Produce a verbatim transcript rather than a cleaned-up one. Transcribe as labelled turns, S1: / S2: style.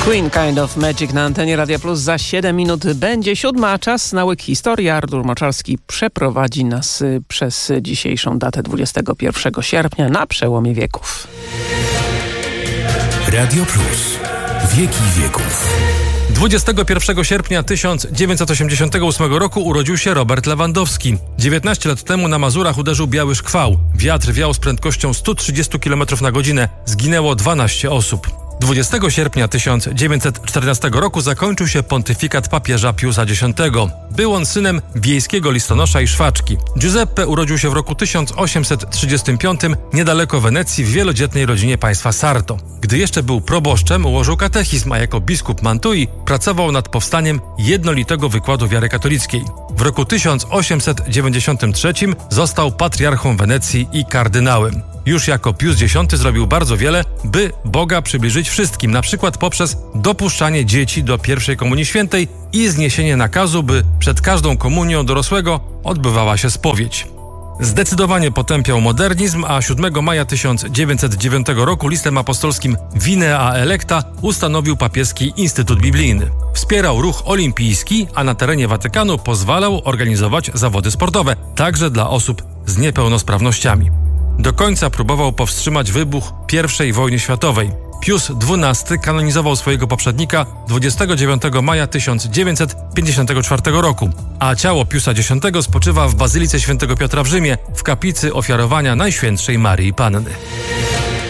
S1: Queen Kind of Magic na antenie Radia Plus. Za siedem minut będzie siódma, a czas na łyk historii. Artur Moczarski przeprowadzi nas przez dzisiejszą datę dwudziestego pierwszego sierpnia na przełomie wieków.
S2: Radio Plus. Wieki wieków.
S3: dwudziestego pierwszego sierpnia tysiąc dziewięćset osiemdziesiątego ósmego roku urodził się Robert Lewandowski. dziewiętnaście lat temu na Mazurach uderzył biały szkwał. Wiatr wiał z prędkością sto trzydzieści kilometrów na godzinę. Zginęło dwanaście osób. dwudziestego sierpnia tysiąc dziewięćset czternastego roku zakończył się pontyfikat papieża Piusa Dziesiątego. Był on synem wiejskiego listonosza i szwaczki. Giuseppe urodził się w roku tysiąc osiemset trzydziestym piątym niedaleko Wenecji w wielodzietnej rodzinie państwa Sarto. Gdy jeszcze był proboszczem, ułożył katechizm, a jako biskup Mantui pracował nad powstaniem jednolitego wykładu wiary katolickiej. W roku tysiąc osiemset dziewięćdziesiątym trzecim został patriarchą Wenecji i kardynałem. Już jako Pius Dziesiąty zrobił bardzo wiele, by Boga przybliżyć wszystkim, na przykład poprzez dopuszczanie dzieci do pierwszej komunii świętej i zniesienie nakazu, by przed każdą komunią dorosłego odbywała się spowiedź. Zdecydowanie potępiał modernizm, a siódmego maja tysiąc dziewięćset dziewiątego roku listem apostolskim Vinea Electa ustanowił papieski Instytut Biblijny. Wspierał ruch olimpijski, a na terenie Watykanu pozwalał organizować zawody sportowe, także dla osób z niepełnosprawnościami. Do końca próbował powstrzymać wybuch pierwszej wojny światowej. Pius dwunasty kanonizował swojego poprzednika dwudziestego dziewiątego maja tysiąc dziewięćset pięćdziesiątego czwartego roku, a ciało Piusa Dziesiątego spoczywa w Bazylice Świętego Piotra w Rzymie w kaplicy ofiarowania Najświętszej Maryi Panny.